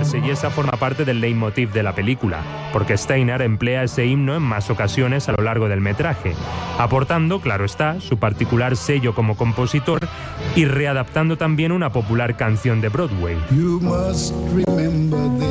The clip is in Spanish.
olvidarse, y esa forma parte del leitmotiv de la película, porque Steiner emplea ese himno en más ocasiones a lo largo del metraje, aportando, claro está, su particular sello como compositor y readaptando también una popular canción de Broadway. You must remember this.